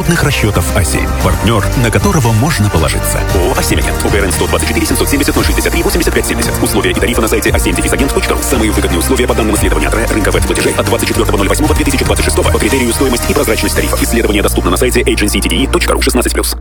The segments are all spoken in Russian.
бесплатных расчетов А7. Партнер, на которого можно положиться. ООО «А7-Агент». УГРН 124 770 063 85 70. Условия и тарифы на сайте a7-agent.ru. Самые выгодные условия по данным исследования от рынка веб-платежей от 24.08.2026 по критерию стоимость и прозрачность тарифов. Исследование доступно на сайте agencytde.ru 16+.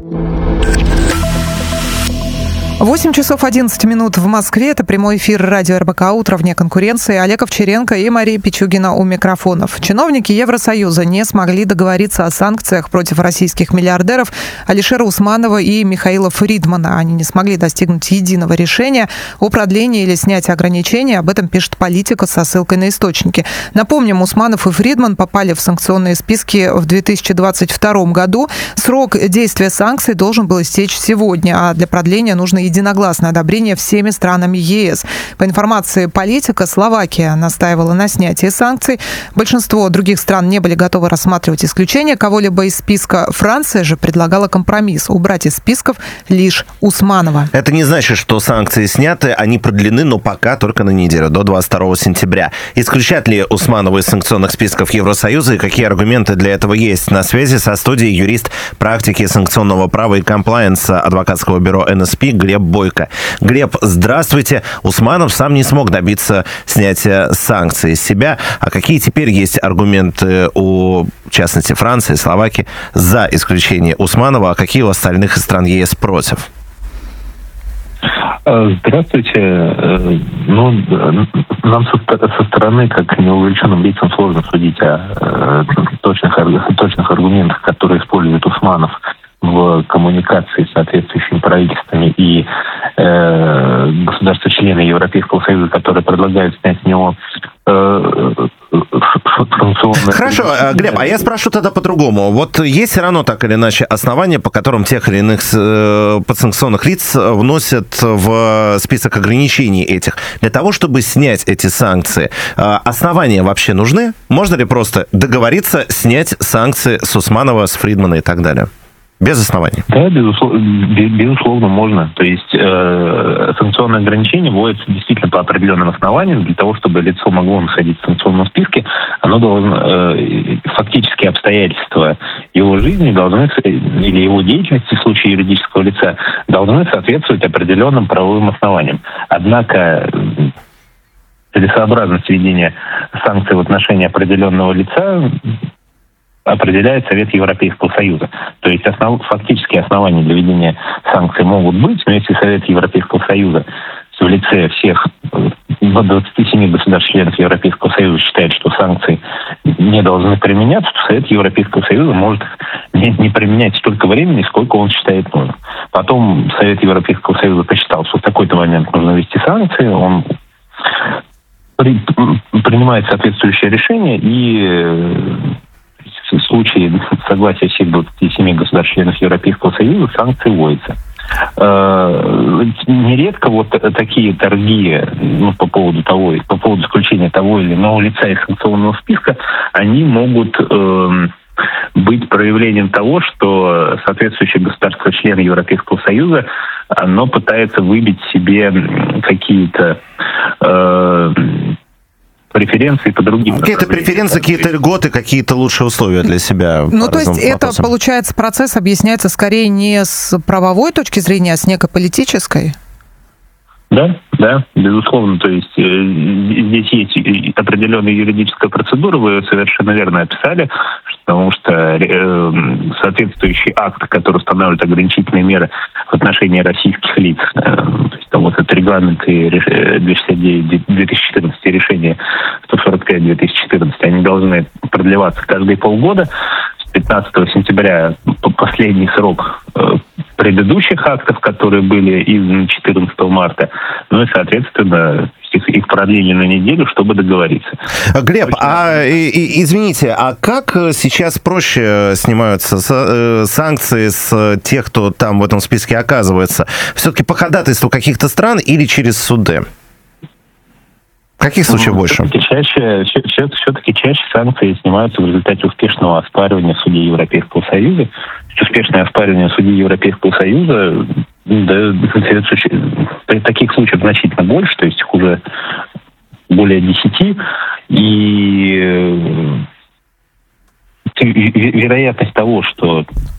8 часов 11 минут в Москве. Это прямой эфир радио РБК «Утро вне конкуренции». Олег Овчаренко и Мария Пичугина у микрофонов. Чиновники Евросоюза не смогли договориться о санкциях против российских миллиардеров Алишера Усманова и Михаила Фридмана. Они не смогли достигнуть единого решения о продлении или снятии ограничений. Об этом пишет «Политика» со ссылкой на источники. Напомним, Усманов и Фридман попали в санкционные списки в 2022 году. Срок действия санкций должен был истечь сегодня, а для продления нужно единогласное одобрение всеми странами ЕС. По информации «Политика», Словакия настаивала на снятии санкций. Большинство других стран не были готовы рассматривать исключение кого-либо из списка. Франция же предлагала компромисс – убрать из списков лишь Усманова. Это не значит, что санкции сняты, они продлены, но пока только на неделю, до 22 сентября. Исключат ли Усманова из санкционных списков Евросоюза и какие аргументы для этого есть? На связи со студией юрист практики санкционного права и комплаенса адвокатского бюро НСП Глеб Бойко. Глеб, здравствуйте. Усманов сам не смог добиться снятия санкций с себя. А какие теперь есть аргументы у, в частности, Франции, Словакии за исключение Усманова, а какие у остальных стран ЕС против? Здравствуйте. Нам со стороны, как неувлеченным лицам, сложно судить о точных аргументах, которые использует Усманов в коммуникации с соответствующими правительствами и государства-члены Европейского Союза, которые предлагают снять с него санкционные... Хорошо, Глеб, а я спрошу тогда по-другому. Вот есть все равно так или иначе основания, по которым тех или иных подсанкционных лиц вносят в список ограничений этих. Для того, чтобы снять эти санкции, основания вообще нужны? Можно ли просто договориться снять санкции с Усманова, с Фридмана и так далее? Без оснований. Да, безусловно, можно. То есть санкционные ограничения вводятся действительно по определенным основаниям. Для того, чтобы лицо могло находиться в санкционном списке, оно должно, фактические обстоятельства его жизни должны, или его деятельности в случае юридического лица должны соответствовать определенным правовым основаниям. Однако целесообразность введения санкций в отношении определенного лица определяет Совет Европейского Союза. То есть фактические основания для введения санкций могут быть, но если Совет Европейского Союза в лице всех 27 государств-членов Европейского Союза считает, что санкции не должны применяться, то Совет Европейского Союза может не применять столько времени, сколько он считает нужным. Потом Совет Европейского Союза посчитал, что в такой-то момент нужно ввести санкции, он принимает соответствующее решение и в случае согласия всех 27 государств-членов Европейского Союза санкции вводятся. Нередко вот такие торги по поводу исключения того или иного лица из санкционного списка, они могут быть проявлением того, что соответствующее государство-член Европейского Союза, оно пытается выбить себе какие-то преференции по другим. Какие-то преференции, какие-то льготы, какие-то лучшие условия для себя. Ну, то есть это, получается, процесс объясняется скорее не с правовой точки зрения, а с некой политической? Да, безусловно. То есть здесь есть определенная юридическая процедура, вы ее совершенно верно описали, потому что соответствующий акт, который устанавливает ограничительные меры в отношении российских лиц, то есть там вот этот регламент и 269-2014 и решение 145-2014, они должны продлеваться каждые полгода. С 15 сентября последний срок предыдущих актов, которые были изданы 14 марта, ну и, соответственно, их продлили на неделю, чтобы договориться. Глеб, извините, а как сейчас проще снимаются санкции с тех, кто там в этом списке оказывается? Все-таки по ходатайству каких-то стран или через суды? Каких случаев больше? Все-таки чаще санкции снимаются в результате успешного оспаривания в суде Европейского Союза. Успешное оспаривание в суде Европейского Союза, таких случаев значительно больше, то есть их уже более 10. И вероятность того, что